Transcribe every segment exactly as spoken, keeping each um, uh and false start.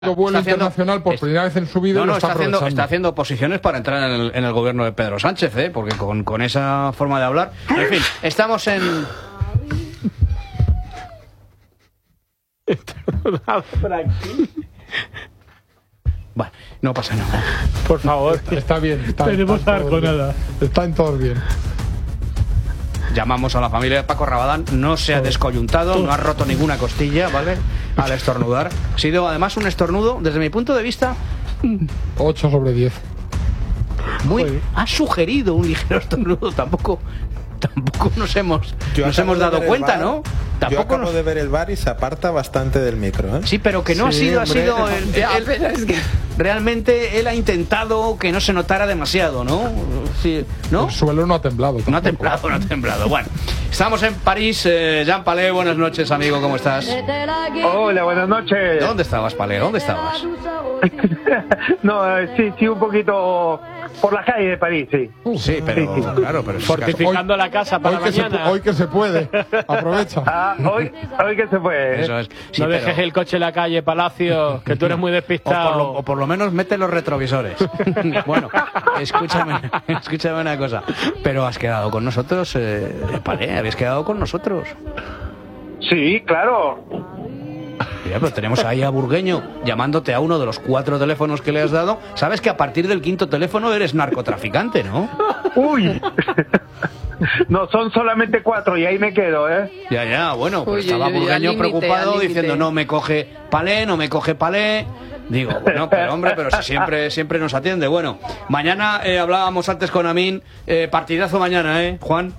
vuelo haciendo, internacional por primera vez en su vida. No, no, lo está, está, haciendo, está haciendo posiciones para entrar en el, en el gobierno de Pedro Sánchez, ¿eh? Porque con, con esa forma de hablar. En fin, estamos en. por aquí. Bueno, no pasa nada. Por favor, está, está bien. Está, Tenemos está arco nada. Está en todo bien. Llamamos a la familia de Paco Rabadán, no se ha descoyuntado, no ha roto ninguna costilla, ¿vale? Al estornudar. Ha sido además un estornudo, desde mi punto de vista, ocho sobre diez. Muy, ha sugerido un ligero estornudo, tampoco tampoco nos hemos yo nos hemos dado cuenta, ¿no? Tampoco yo acabo nos... de ver el bar y se aparta bastante del micro, ¿eh? Sí, pero que no sí, ha sido, hombre. ha sido el, ya, el, el, es que realmente él ha intentado que no se notara demasiado, ¿no? Sí, ¿no? El suelo no ha temblado. No ha temblado, no ha temblado. Bueno, estamos en París. Eh, Jean Palé, buenas noches, amigo, ¿cómo estás? Hola, buenas noches. ¿Dónde estabas, Palé? ¿Dónde estabas? no, sí, sí, un poquito por la calle de París, sí. Uh, sí, pero sí, sí. claro, pero fortificando hoy, la casa para hoy mañana. Que se, hoy que se puede, aprovecha. Ah, hoy, hoy que se puede. Eso es. Sí, no pero... dejes el coche en la calle, Palacio, que tú eres muy despistado. O por lo, o por lo menos mete los retrovisores. Bueno, escúchame, escúchame una cosa. Pero has quedado con nosotros, eh, Palé, habéis quedado con nosotros. Sí, claro. Mira, pero tenemos ahí a Burgueño llamándote a uno de los cuatro teléfonos que le has dado. Sabes que a partir del quinto teléfono eres narcotraficante, ¿no? Uy. No, son solamente cuatro y ahí me quedo, ¿eh? Ya, ya, bueno, pues uy, estaba uy, uy, Burgueño límite, preocupado diciendo no me coge Palé, no me coge Palé. Digo, bueno, pero hombre, pero si siempre, siempre nos atiende. Bueno, mañana eh, hablábamos antes con Amin, eh, partidazo mañana, ¿eh, Juan?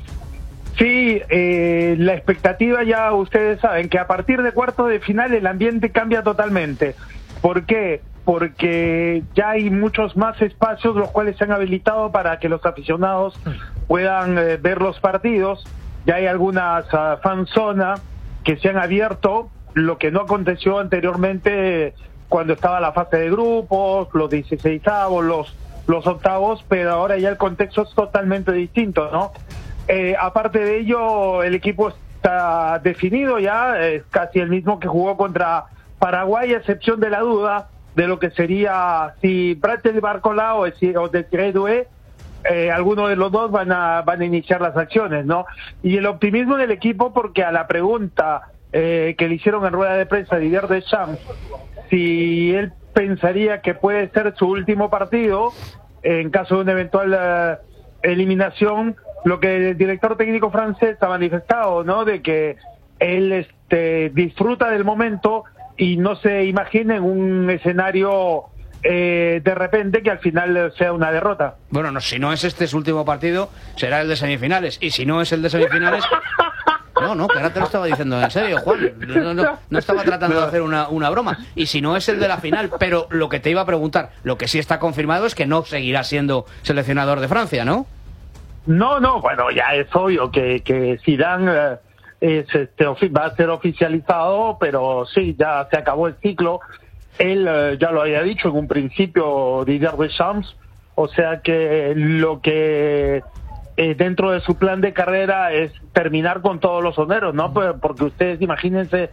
Sí, eh, la expectativa ya ustedes saben que a partir de cuartos de final el ambiente cambia totalmente. ¿Por qué? Porque ya hay muchos más espacios los cuales se han habilitado para que los aficionados puedan eh, ver los partidos. Ya hay algunas uh, fanzonas que se han abierto, lo que no aconteció anteriormente cuando estaba la fase de grupos, los dieciseisavos, los, los octavos, pero ahora ya el contexto es totalmente distinto, ¿no? Eh, aparte de ello, el equipo está definido ya, es casi el mismo que jugó contra Paraguay, a excepción de la duda de lo que sería si Bratel Barcola o, o Desiré Doué, eh, alguno de los dos van a, van a iniciar las acciones, ¿no? Y el optimismo del equipo, porque a la pregunta eh, que le hicieron en rueda de prensa a Didier Deschamps, si él pensaría que puede ser su último partido, en caso de una eventual uh, eliminación, lo que el director técnico francés ha manifestado, ¿no? De que él este, disfruta del momento y no se imagina en un escenario eh, de repente que al final sea una derrota. Bueno, no, si no es este su último partido, será el de semifinales. Y si no es el de semifinales... No, no, que ahora te lo estaba diciendo en serio, Juan. No, no, no estaba tratando de hacer una, una broma. Y si no es el de la final, pero lo que te iba a preguntar, lo que sí está confirmado es que no seguirá siendo seleccionador de Francia, ¿no? No, no, bueno, ya es obvio que, que Zidane eh, es, este, va a ser oficializado, pero sí, ya se acabó el ciclo. Él eh, ya lo había dicho en un principio, Didier Deschamps, o sea que lo que eh, dentro de su plan de carrera es terminar con todos los honores, ¿no? Porque ustedes imagínense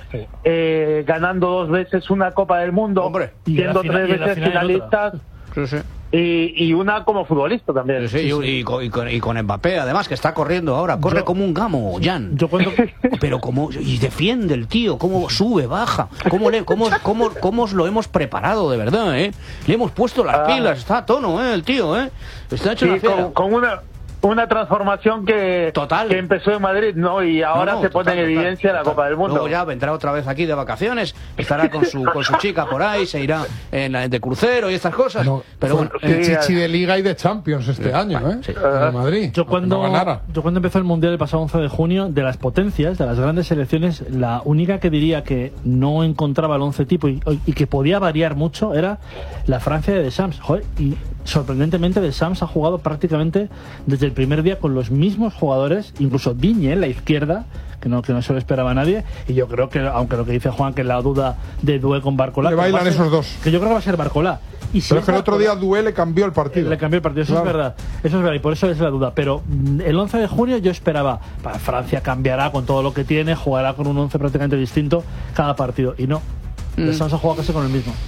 eh, ganando dos veces una Copa del Mundo, hombre, siendo tres veces finalistas. Sí, sí. Y, y una como futbolista también. Sí, sí, y, y, con, y, con, y con Mbappé, además, que está corriendo ahora. Corre yo, como un gamo, Jan. Yo cuando... Pero como... Y defiende el tío, cómo sube, baja. Cómo, le, cómo, cómo, cómo os lo hemos preparado, de verdad, ¿eh? Le hemos puesto las ah. pilas, está a tono, ¿eh? El tío, ¿eh? Está hecho sí, una fiera. Con, con una... Una transformación que, total. que empezó en Madrid, ¿no? Y ahora no, no, se pone total, en evidencia total, la Copa del Mundo. Luego ya vendrá otra vez aquí de vacaciones, estará con su con su chica por ahí, se irá en la, de crucero y estas cosas. No, pero bueno, el sí, chichi de Liga y de Champions este sí, año, ¿eh? Sí. En Madrid. Yo cuando, no yo cuando empezó el Mundial el pasado once de junio, de las potencias, de las grandes selecciones, la única que diría que no encontraba el once tipo y, y que podía variar mucho era la Francia de Deschamps. Joder, y sorprendentemente Deschamps ha jugado prácticamente desde el primer día con los mismos jugadores, incluso Digne en la izquierda, que no, que no se lo esperaba a nadie, y yo creo que, aunque lo que dice Juan, que la duda de Doué con Barcola, le bailan ser, esos dos, que yo creo que va a ser Barcola. Y si pero es que el Barcola, otro día Doué le cambió el partido. Le cambió el partido, eso claro. es verdad. Eso es verdad, y por eso es la duda. Pero el once de junio yo esperaba, para Francia cambiará con todo lo que tiene, jugará con un once prácticamente distinto cada partido, y no. Deschamps ha jugado casi con el mismo.